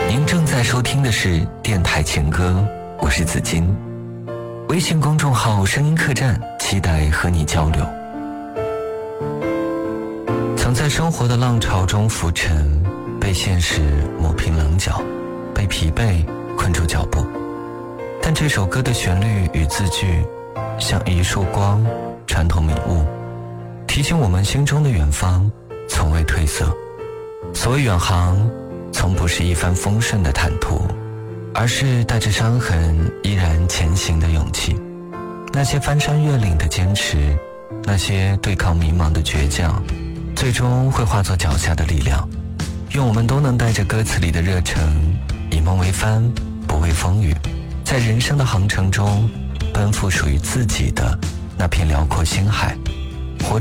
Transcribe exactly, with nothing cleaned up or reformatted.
您正在收听的是电台情歌，我是子金。微信公众号声音客栈，期待和你交流。曾在生活的浪潮中浮沉，被现实磨平棱角，被疲惫困住脚步。但这首歌的旋律与字句像一束光穿透迷雾，提醒我们心中的远方从未褪色。所谓远航，从不是一帆风顺的坦途，而是带着伤痕依然前行的勇气。那些翻山越岭的坚持，那些对抗迷茫的倔强，最终会化作脚下的力量。愿我们都能带着歌词里的热忱，以梦为帆，不畏风雨，在人生的航程中奔赴属于自己的那片辽阔星海。